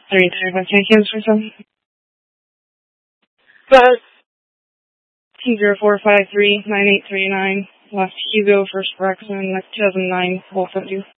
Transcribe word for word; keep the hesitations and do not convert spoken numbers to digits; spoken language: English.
Three thirty-five. Can I cancel something? Bus. T zero four five three nine eight three nine. Last Hugo, first Braxton, two thousand nine, Wolf seventy.